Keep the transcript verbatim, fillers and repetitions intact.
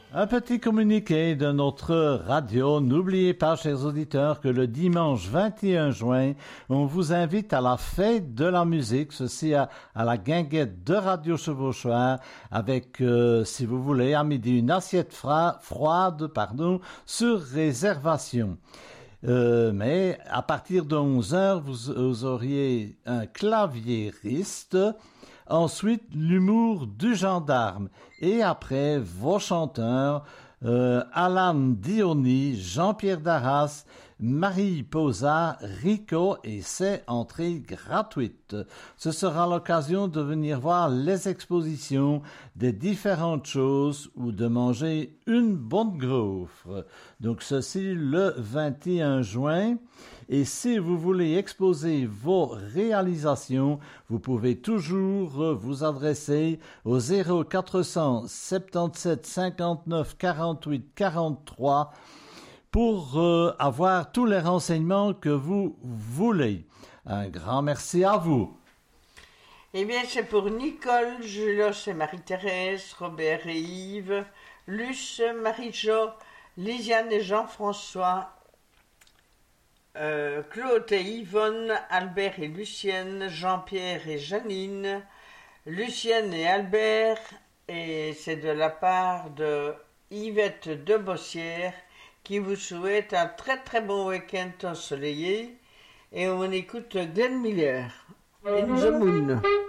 Un petit communiqué de notre radio. N'oubliez pas, chers auditeurs, que le dimanche vingt et un juin, on vous invite à la fête de la musique, ceci à, à la guinguette de Radio Chevauchoir, avec, euh, si vous voulez, à midi, une assiette fra- froide, pardon, sur réservation. Euh, mais à partir de onze heures, vous, vous auriez un claviériste. Ensuite, l'humour du gendarme. Et après, vos chanteurs, euh, Alan Diony, Jean-Pierre Darras, Marie Posa, Rico, et c'est entrée gratuite. Ce sera l'occasion de venir voir les expositions des différentes choses ou de manger une bonne gaufre. Donc ceci le vingt et un juin. Et si vous voulez exposer vos réalisations, vous pouvez toujours vous adresser au zéro quatre cent soixante-dix-sept cinquante-neuf quarante-huit quarante-trois pour euh, avoir tous les renseignements que vous voulez. Un grand merci à vous. Eh bien, c'est pour Nicole, Julos et Marie-Thérèse, Robert et Yves, Luce, Marie-Jo, Lisiane et Jean-François, euh, Claude et Yvonne, Albert et Lucienne, Jean-Pierre et Janine, Lucienne et Albert, et c'est de la part de Yvette de Bossière, qui vous souhaite un très très bon week-end ensoleillé, et on écoute Glenn Miller, In the Moon.